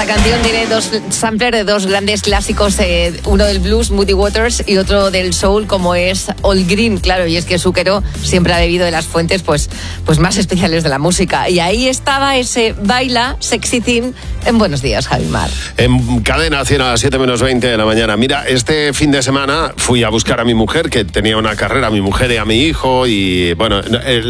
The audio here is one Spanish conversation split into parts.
canción tiene dos samplers de dos grandes clásicos, uno del blues, Muddy Waters, y otro del soul, como es All Green, claro, y es que Zucchero siempre ha bebido de las fuentes pues más especiales de la música. Y ahí estaba ese Baila Sexy Thing en Buenos Días, Javi Mar. En Cadena 100 a las 7 menos 20 de la mañana. Mira, este fin de semana fui a buscar a mi mujer, que tenía una carrera, a mi mujer y a mi hijo, y bueno,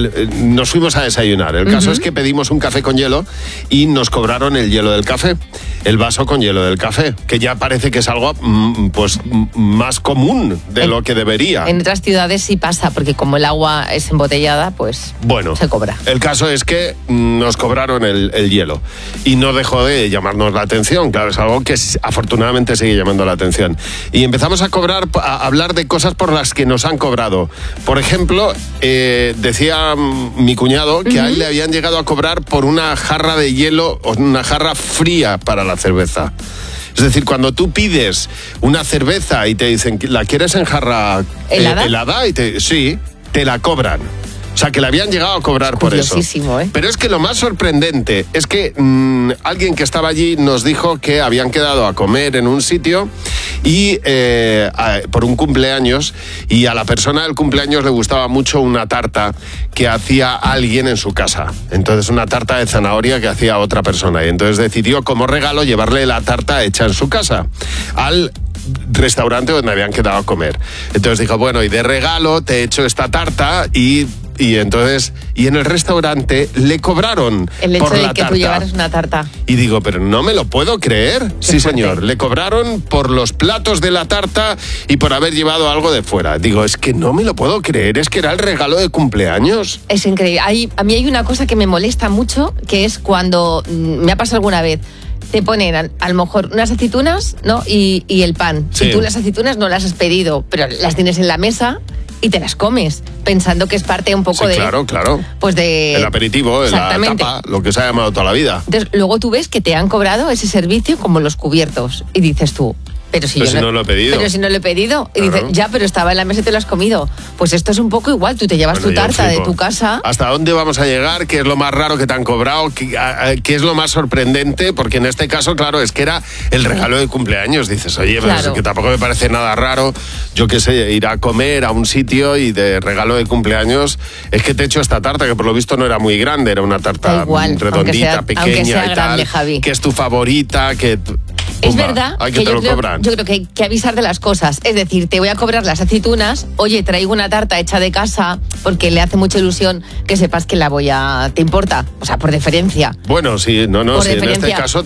nos fuimos a desayunar. El caso es que pedimos un café con hielo y nos cobraron el hielo del café, el vaso con hielo del café, que ya parece que es algo pues más común de lo que debería. En otras ciudades sí pasa, porque como el agua es embotellada, pues bueno, se cobra. El caso es que nos cobraron el hielo y no dejó de llamarnos la atención. Claro, es algo que afortunadamente sigue llamando la atención. Y empezamos a hablar de cosas por las que nos han cobrado. Por ejemplo, decía mi cuñado que a él le habían llegado a cobrar por una jarra de hielo o una jarra fría para la cerveza. Es decir, cuando tú pides una cerveza y te dicen, ¿la quieres en jarra helada? Y sí, te la cobran. O sea, que le habían llegado a cobrar por eso. Pero es que lo más sorprendente es que alguien que estaba allí nos dijo que habían quedado a comer en un sitio y por un cumpleaños, y a la persona del cumpleaños le gustaba mucho una tarta que hacía alguien en su casa. Entonces, una tarta de zanahoria que hacía otra persona. Y entonces decidió como regalo llevarle la tarta hecha en su casa al restaurante donde habían quedado a comer. Entonces dijo, bueno, y de regalo te he hecho esta tarta, y entonces, y en el restaurante le cobraron el hecho por de la que tarta. tú llevaras una tarta. Y digo, pero no me lo puedo creer. Sí, señor, le cobraron por los platos de la tarta y por haber llevado algo de fuera. Digo, es que no me lo puedo creer, es que era el regalo de cumpleaños. Es increíble. A mí hay una cosa que me molesta mucho, que es cuando, me ha pasado alguna vez, te ponen a lo mejor unas aceitunas, ¿no? Y el pan. Sí. Y tú las aceitunas no las has pedido, pero las tienes en la mesa y te las comes, pensando que es parte un poco claro. Pues de el aperitivo, la tapa, lo que se ha llamado toda la vida. Entonces, luego tú ves que te han cobrado ese servicio como los cubiertos. Y dices tú, pero si no lo he pedido. Pero si no lo he pedido. Y dices, ya, pero estaba en la mesa y te lo has comido. Pues esto es un poco igual. Tú te llevas tu tarta de tu casa. ¿Hasta dónde vamos a llegar? ¿Qué es lo más raro que te han cobrado? ¿Qué es lo más sorprendente? Porque en este caso, claro, es que era el regalo de cumpleaños. Dices, oye, pero es que tampoco me parece nada raro. Yo qué sé, ir a comer a un sitio y de regalo de cumpleaños, es que te he hecho esta tarta, que por lo visto no era muy grande, era una tarta redondita, pequeña y tal, Javi, que es tu favorita, que... Es verdad que yo creo que hay que avisar de las cosas. Es decir, te voy a cobrar las aceitunas, oye, traigo una tarta hecha de casa, porque le hace mucha ilusión que sepas que ¿te importa? O sea, por deferencia. Bueno, sí, en este caso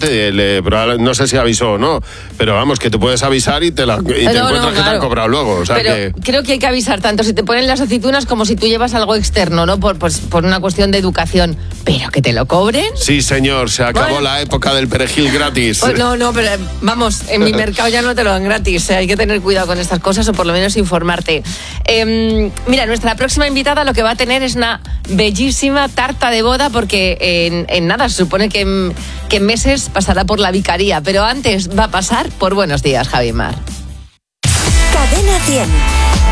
no sé si avisó o no, pero vamos, que te puedes avisar y te encuentras que te han cobrado luego. O sea, pero creo que hay que avisar tanto si te ponen las aceitunas como si tú llevas algo externo, ¿no? Por una cuestión de educación. Pero que te lo cobren. Sí, señor, se acabó la época del perejil gratis. Pues no, pero vamos, en mi mercado ya no te lo dan gratis. Hay que tener cuidado con estas cosas, o por lo menos informarte. Mira, nuestra próxima invitada lo que va a tener es una bellísima tarta de boda, porque en nada, se supone que en meses pasará por la vicaría, pero antes va a pasar por Buenos Días, Javi Mar. Cadena 100.